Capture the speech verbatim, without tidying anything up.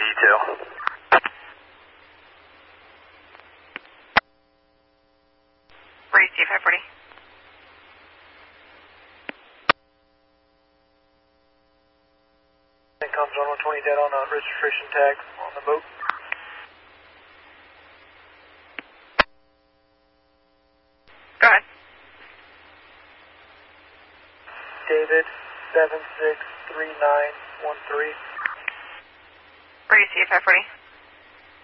detail. Where do you see five forty? Comes on one twenty dead on a registration tag on the boat. Go ahead. David, seven six three nine one three. Where do you see five forty?